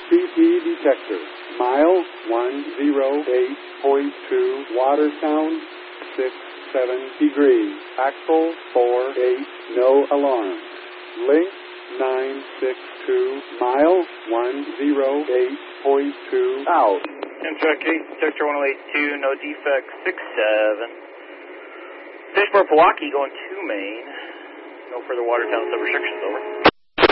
CP detector. Mile 108.2. Water sound 67 degrees. Axle 48. No alarm. Link 962. Mile 108.2. Out. Kentucky, detector 1082, no defect 67. Fishport, Pewaukee, going to Maine. No further water town sub restrictions, over.